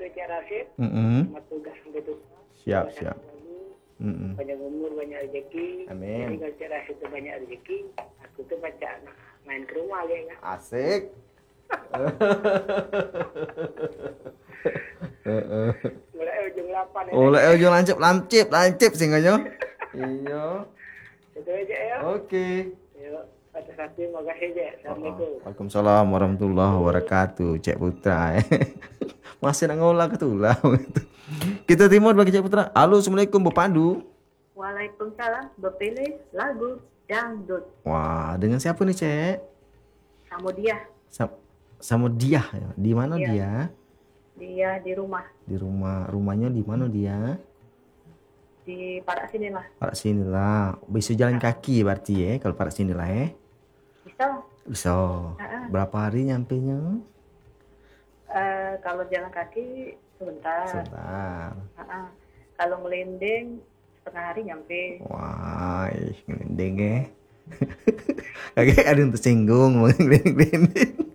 Cik Rashid. Mm-mm. Selamat tugas sampai tugas. Siap. Mm-mm. Panjang umur, banyak rezeki. Amin. Jadi kalau Cik Rashid itu banyak rezeki, aku tuh baca main ke rumah kayaknya. Asik. Mulai ujung 8 ya. Oleh ujung lancip singanya. Iya. Itu aja ya. Oke. Yuk, atas hati, makasih Cik. Assalamualaikum. Waalaikumsalam warahmatullahi wabarakatuh. Cek Putra. Masih nak ngolah ketulah. Kita timur bagi Cek Putra. Halo, assalamualaikum Bu Pandu. Waalaikumsalam, berpilih lagu dangdut. Wah, dengan siapa nih Cek? Kamu dia, Sama dia. Di mana Iya. dia? dia di rumah, Di rumahnya di mana dia? di Parak sini lah. Parak sinilah. Bisa jalan kaki berarti ya kalau parak sinilah ya. Bisa. Bisa. Berapa hari nyampenya? Kalau jalan kaki sebentar. Sebentar. Kalau melinding setengah hari nyampe. Wah, ngelinding ya. Kayak ada yang tersinggung mau ngelinding.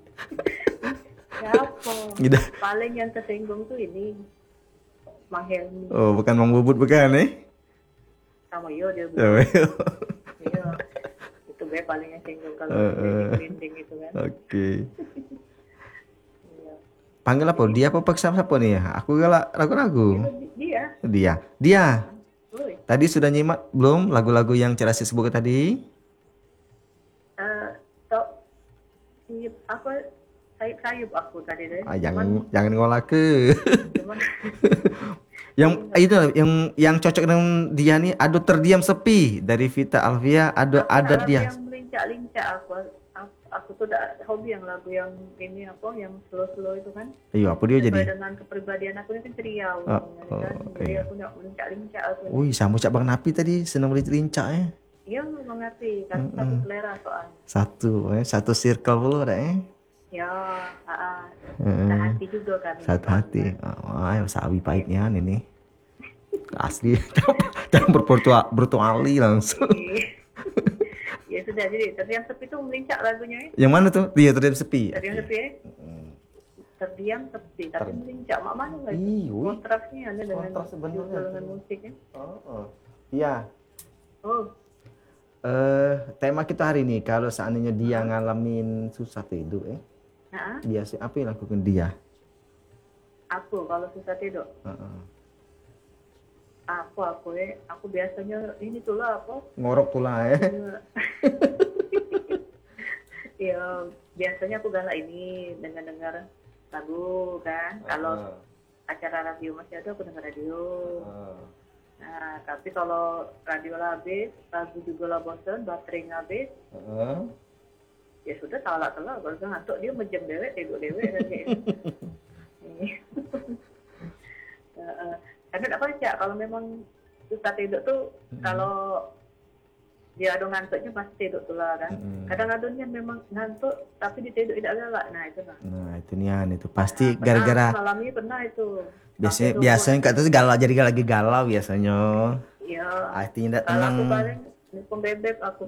Siapa? Gitu. Paling yang tersinggung tuh ini Mang Helmi. Oh, bukan Mang Bubut bukan Sama Yo dia Oh, bilang. Iya. Itu gue paling yang singgung kalau melinding itu kan. Oke. Iya. Panggil apa? Dia apa paksa siapa nih ya? Aku galak ragu-ragu. Dia. Dia. Woi. Tadi sudah nyimak belum lagu-lagu yang Cerasi sebut tadi? Apa sayup aku tadi deh. Jangan ngolah ke. yang cocok dengan dia nih, Aduh Terdiam Sepi dari Vita Alvia. Ada dia. Yang melincak-lincak aku tuh hobi yang lagu yang ini apa yang slow itu kan. Iya, apa dia jadi? Dengan kepribadian aku ini kan ceria. Jadi aku nggak melincak-lincak aku. Wih, sama Cak Bang Napi tadi senang melincak ya. Iya, mengerti kan satu selera soalnya. Satu circle pula dah Ya, sehati juga kan. Satu hati. Wah, sawi pahitnya ini. Asli. Jangan bertuali langsung. Ya sudah, jadi Terdiam Sepi itu melincak lagunya ya. Yang mana tuh? Dia Terdiam Sepi. Terdiam Sepi ya. Terdiam Sepi, tapi melincak. Mak mana lagi? Kontrasnya ada dengan musiknya. Iya. Tema kita hari ini, kalau seandainya dia ngalamin susah tidur biasa apa yang lakukan dia? Aku kalau susah tidur. Aku biasanya ini tuh lah apa? Ngorok tulah Ya, biasanya aku galak ini dengar lagu kan. Kalau acara radio masih ada aku dengar radio. Nah, tapi kalau radio lah habis, lagu juga lah bosan, baterai habis. Ya sudah salah kalau ngantuk dia menjem dewek, tidur dewek dan kayak karena apa sih kalau memang susah tidur tuh kalau dia ada ngantuknya pasti tidur tuh lah kan. Kadang-kadangnya memang ngantuk tapi di tidur tidak galak. Nah itu lah. Nah itu nian itu pasti gara-gara. Pernah itu. Biasanya kak tuh galau jadi lagi galau biasanya. Iya. Artinya tidak tenang. Kalau aku paling nepung bebek aku.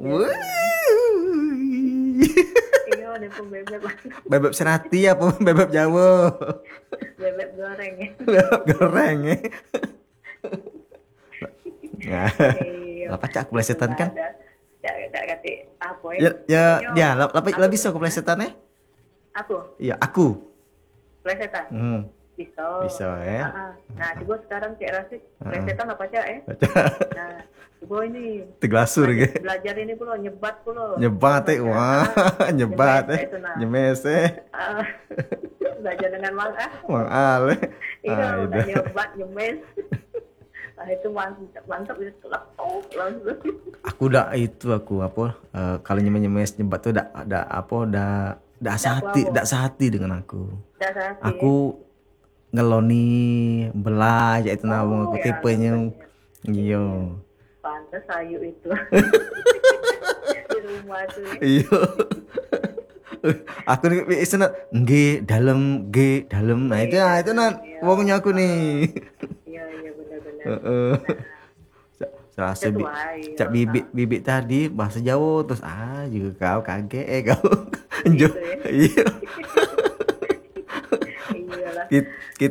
Iya nepung bebek. Bebek serati apa bebek Jawa? Bebek goreng. Bebek goreng ya. Lapa cak keplesetan kan? Ya kata apa ya. Lapa bisa keplesetan Aku. Iya aku. Keplesetan. Bisa ya. Nah coba sekarang Cik Rashid keplesetan apa cak Nah coba ini teglasur belajar ini pula nyebat pula. Nyebat wah nyebat nyemes belajar dengan Mang Al iya udah nyebat nyemes. Nah itu mantap itu langsung. Aku kalau nyemes nyebat tuh udah sehati dengan aku. Aku ngeloni belah itu nama aku tipenya. Iya. Pantes sayu itu. Di rumah tuh. Iya. Aku nih isena dalam. Nah itu wongnya aku nih. Iya benar. Serasa bibit tadi bahasa Jawa terus juga kau kaget kau. Gitu ya. Iya. Iyalah.